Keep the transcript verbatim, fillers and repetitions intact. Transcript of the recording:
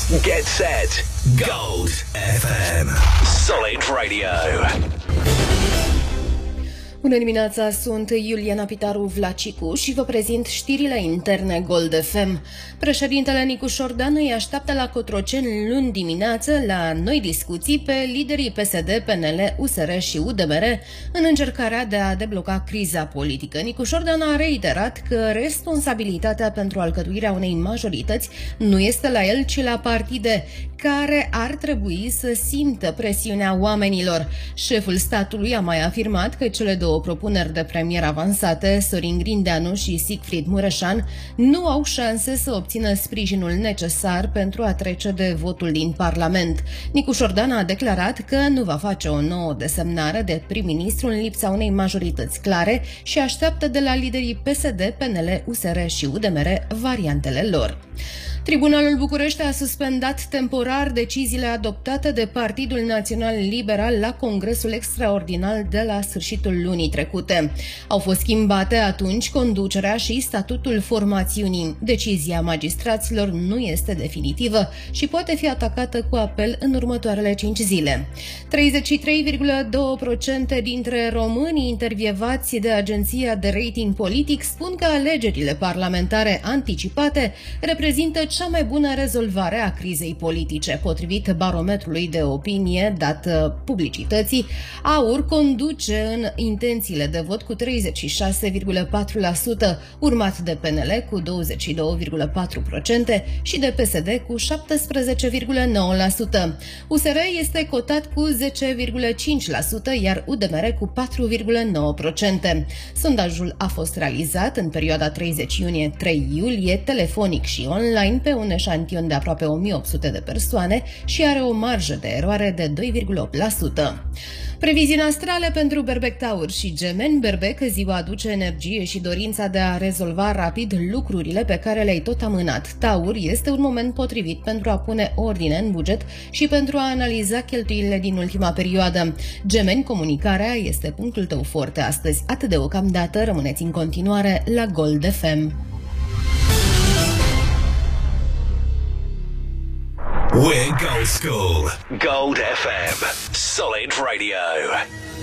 Get set. Gold F M. Solid Radio. Bună dimineața, sunt Iuliana Pitaru Vlacicu și vă prezint știrile interne Gold F M. Președintele Nicu Șordan îi așteaptă la Cotroceni luni dimineață la noi discuții pe liderii P S D, P N L, U S R și U D M R în încercarea de a debloca criza politică. Nicu Șordan a reiterat că responsabilitatea pentru alcătuirea unei majorități nu este la el, ci la partide, care ar trebui să simtă presiunea oamenilor. Șeful statului a mai afirmat că cele două propuneri de premier avansate, Sorin Grindeanu și Siegfried Mureșan, nu au șanse să obțină sprijinul necesar pentru a trece de votul din Parlament. Nicu Șordan a declarat că nu va face o nouă desemnare de prim-ministru în lipsa unei majorități clare și așteaptă de la liderii P S D, P N L, U S R și U D M R variantele lor. Tribunalul București a suspendat temporar deciziile adoptate de Partidul Național Liberal la Congresul Extraordinar de la sfârșitul lunii trecute. Au fost schimbate atunci conducerea și statutul formațiunii. Decizia magistraților nu este definitivă și poate fi atacată cu apel în următoarele cinci zile. treizeci și trei virgulă doi la sută dintre românii intervievați de agenția de rating politic spun că alegerile parlamentare anticipate reprezintă cea mai bună rezolvare a crizei politice. Potrivit barometrului de opinie dat publicității, AUR conduce în intențiile de vot cu treizeci și șase virgulă patru la sută, urmat de P N L cu douăzeci și doi virgulă patru la sută și de P S D cu șaptesprezece virgulă nouă la sută. U S R este cotat cu zece virgulă cinci la sută, iar U D M R cu patru virgulă nouă la sută. Sondajul a fost realizat în perioada treizeci iunie - trei iulie, telefonic și online, pe un eșantion de aproape o mie opt sute de persoane și are o marjă de eroare de doi virgulă opt la sută. Previziuni astrale pentru Berbec, Taur și Gemeni. Berbec, ziua aduce energie și dorința de a rezolva rapid lucrurile pe care le-ai tot amânat. Taur, este un moment potrivit pentru a pune ordine în buget și pentru a analiza cheltuielile din ultima perioadă. Gemeni, comunicarea este punctul tău forte astăzi. Atât deocamdată, rămâneți în continuare la Gold F M. We're Gold School. Gold F M. Solid Radio.